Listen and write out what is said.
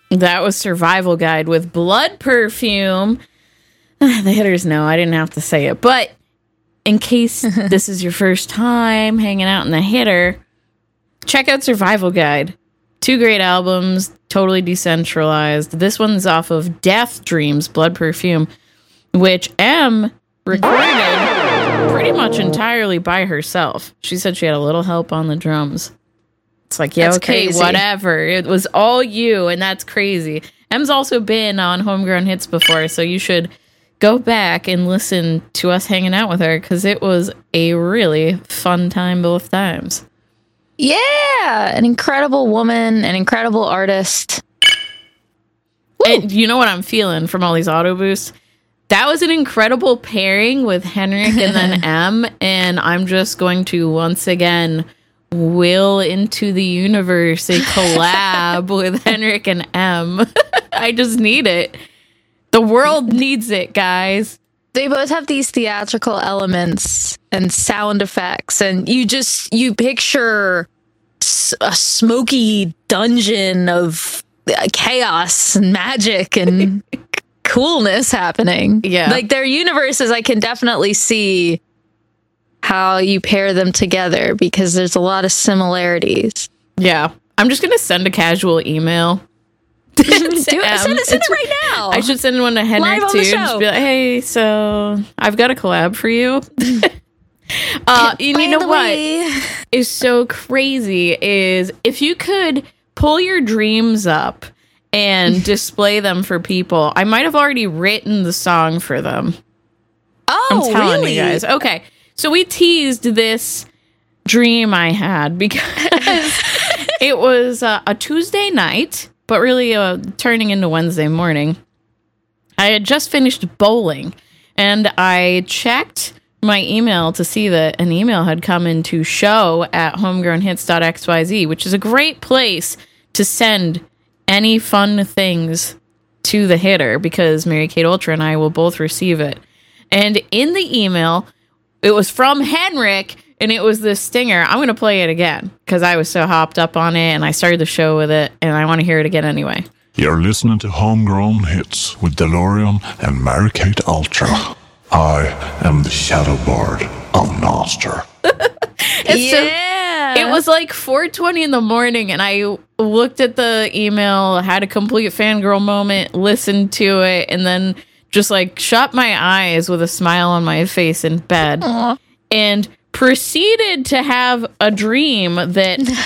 That was Survival Guide with Blood Perfume. The hitters know I didn't have to say it, but in case this is your first time hanging out in the hitter, check out Survival Guide. 2 great albums, totally decentralized. This one's off of Death Dreams, Blood Perfume, which M recorded pretty much entirely by herself. She said she had a little help on the drums. It's like, yeah, that's okay, crazy. Whatever. It was all you, and that's crazy. M's also been on Homegrown Hits before, so you should go back and listen to us hanging out with her, because it was a really fun time both times. Yeah! An incredible woman, an incredible artist. Woo! And you know what I'm feeling from all these auto boosts? That was an incredible pairing with Henrik and then M, and I'm just going to once again will into the universe a collab with Henrik and M. I just need it. The world needs it, guys. They both have these theatrical elements and sound effects, and you picture a smoky dungeon of chaos and magic and coolness happening. Yeah. Like, their universes, I can definitely see how you pair them together, because there's a lot of similarities. Yeah. I'm just going to send a casual email. Send it right now. I should send one to Henrik too. Just be like, hey, so I've got a collab for you. You know what is so crazy is if you could pull your dreams up and display them for people, I might have already written the song for them. Oh, I'm telling really? you guys. Okay. So we teased this dream I had because it was a Tuesday night, but really turning into Wednesday morning. I had just finished bowling, and I checked my email to see that an email had come into show@homegrownhits.xyz, which is a great place to send any fun things to the hitter, because Mary Kate Ultra and I will both receive it. And in the email, it was from Henrik, and it was this stinger. I'm going to play it again because I was so hopped up on it, and I started the show with it, and I want to hear it again anyway. You're listening to Homegrown Hits with DeLorean and Mary Kate Ultra. I am the Shadow Bard of Noster. Yeah. So it was like 4:20 in the morning, and I looked at the email, had a complete fangirl moment, listened to it, and then just like shut my eyes with a smile on my face in bed. Aww. And proceeded to have a dream that